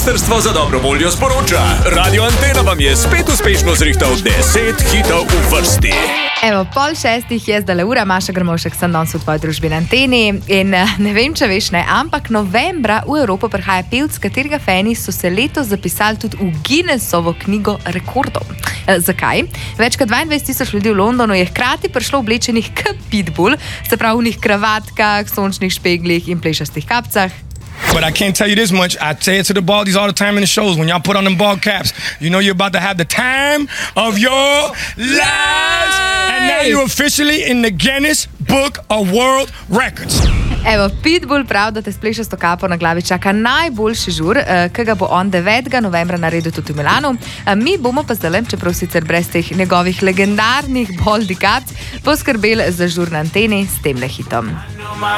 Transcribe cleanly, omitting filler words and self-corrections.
Ministrstvo za dobro voljo sporoča. Radio Antena vam je spet uspešno zrihtal 10 hitov v vrsti. Evo, 5:30 je zdaj ura, Maša Grmovšek sem danes v tvoji družbi na Anteni in ne vem, če veš, ne, ampak novembra v Evropo prihaja pevec, katerega fani so se letos zapisali tudi v Guinnessovo knjigo rekordov. Zakaj? Več kot 22,000 ljudi v Londonu je hkrati prišlo oblečenih k Pitbull, se pravi v njih kravatkah, sončnih špeglih in plešastih kapcah. But I can't tell you this much. I say it to the baldies all the time in the shows. When y'all put on them bald caps, you know you're about to have the time of your lives. And now you're officially in the Guinness Book of World Records. Evo, Pitbull pravi, da te s plešasto kapo na glavi čaka najboljši žur, ki ga bo on 9. novembra naredil tudi v Milanu. Mi bomo pa zdaj, čeprav sicer brez teh njegovih legendarnih baldi kaps, poskrbeli za žur na Anteni s temle hitom.